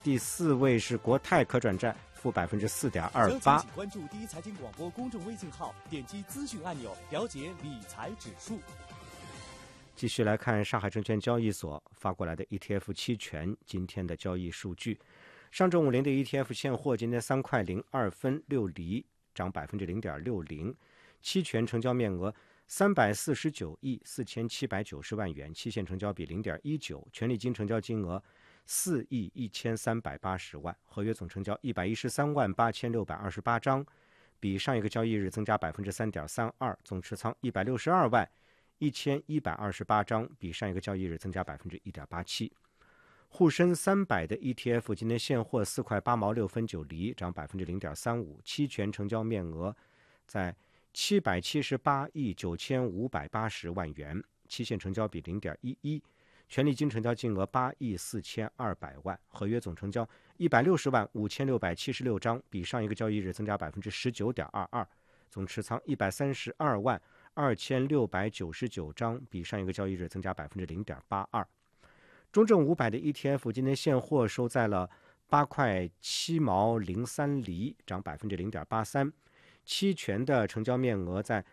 第4位是国泰可转债，负4.28%。 关注第一财经广播公众微信号，点击资讯按钮，了解理财指数。 继续来看上海证券交易所发过来的 ETF 期权今天的交易数据。上证50的 ETF 现货今天3块02分6厘，涨0.60%。期权成交面额349亿4790万元，期限成交比0.19，权利金成交金额4亿1380万，合约总成交113万8628张，比上一个交易日增加3.32%，总持仓162万1128张，比上一个交易日增加1.87%。沪深300的 ETF 今天现货4块8毛6分9厘，涨0.35%，期权成交面额在778亿9580万元，期限成交比0.11，权利金成交金额8亿4200万，合约总成交160万5676张，比上一个交易日增加19.22%，总持仓132万2699张，比上一个交易日增加0.82%。中证500的 ETF 今天现货收在了8块7毛03厘，涨0.83%，期权的成交面额在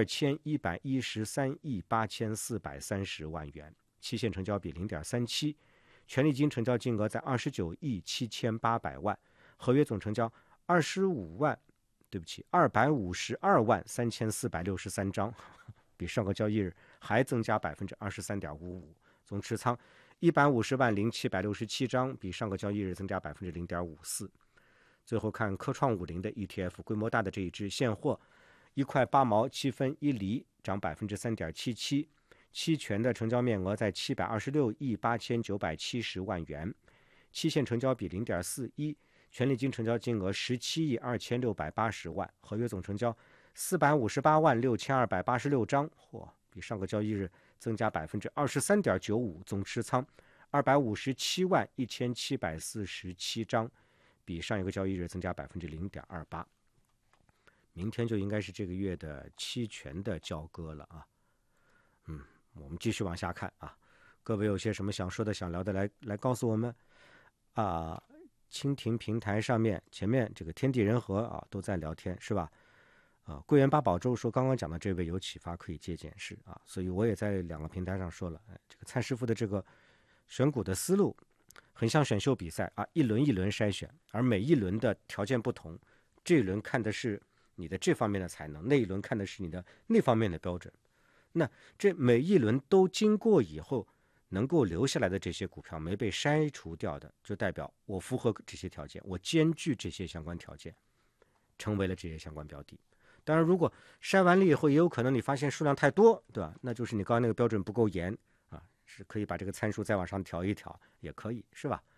2113亿8430万元，期限成交比0.37，权利金成交金额在29亿7800万，合约总成交252万3463张，比上个交易日还增加23.55%，总持仓150万0767张，比上个交易日增加0.54%。最后看科创50的 ETF， 规模大的这一支现货1块8毛7分1厘，涨3.77%，期权的成交面额在726亿8970万元，期限成交比0.41，权利金成交金额17亿2680万，合约总成交458万6286张，比上个交易日增加23.95%，总持仓257万1747张，比上一个交易日增加0.28%。明天就应该是这个月的期权的交割了啊。我们继续往下看啊。各位有些什么想说的、想聊的，来告诉我们啊。蜻蜓平台上面前面这个天地人和啊都在聊天是吧？桂圆八宝粥说刚刚讲的这位有启发，可以借鉴是啊，所以我也在2个平台上说了，这个蔡师傅的这个选股的思路很像选秀比赛啊，一轮一轮筛选，而每一轮的条件不同，这一轮看的是你的这方面的才能，那一轮看的是你的那方面的标准。那这每一轮都经过以后，能够留下来的这些股票没被筛除掉的，就代表我符合这些条件，我兼具这些相关条件，成为了这些相关标的。当然如果筛完了以后，也有可能你发现数量太多，对吧？那就是你刚刚那个标准不够严啊，是可以把这个参数再往上调一调，也可以是吧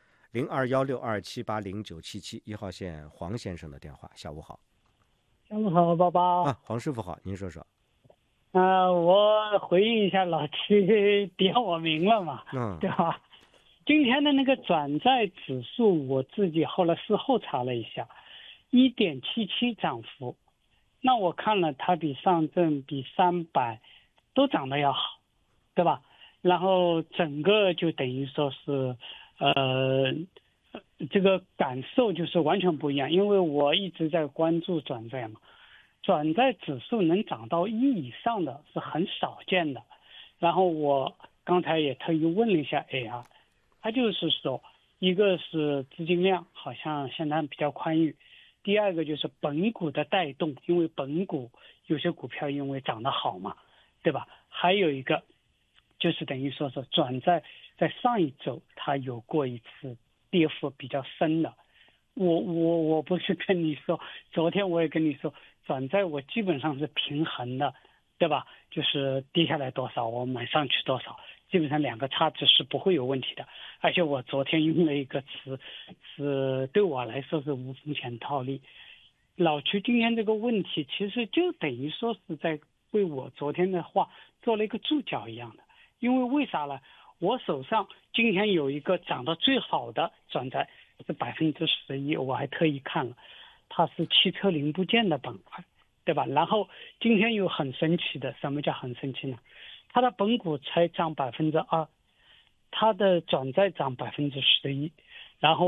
？021627809771号线黄先生的电话，下午好。 下午好，宝宝啊，黄师傅好，您说说。 我回应一下老七点我名了嘛，对吧？今天的那个转债指数，我自己后来事后查了一下，1.77涨幅，那我看了它比上证、比300都涨得要好，对吧？然后整个就等于说是，这个感受就是完全不一样，因为我一直在关注转债嘛。转债指数能涨到1以上的是很少见的，然后我刚才也特意问了一下 AR， 它就是说，一个是资金量好像现在比较宽裕，第二个就是本股的带动，因为本股有些股票因为涨得好嘛，对吧？还有一个就是等于说是转债在上一周它有过一次跌幅比较深的，我不是跟你说，昨天我也跟你说，转债我基本上是平衡的，对吧？就是跌下来多少我买上去多少，基本上2个差值是不会有问题的。而且我昨天用了一个词，是对我来说是无风险套利。老区今天这个问题其实就等于说是在为我昨天的话做了一个注脚一样的。因为啥呢？我手上今天有一个涨得最好的转债是11%，我还特意看了，它是汽车零部件的板块，对吧？然后今天有很神奇的，什么叫很神奇呢？它的本股才涨2%，它的转债涨11%， 然后